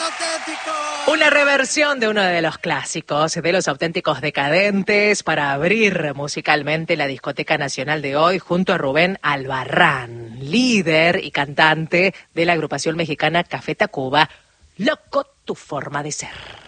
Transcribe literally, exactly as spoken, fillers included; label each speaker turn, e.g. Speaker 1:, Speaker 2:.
Speaker 1: Una reversión de uno de los clásicos de Los Auténticos Decadentes para abrir musicalmente la Discoteca Nacional de hoy junto a Rubén Albarrán, líder y cantante de la agrupación mexicana Café Tacuba. Loco tu forma de ser.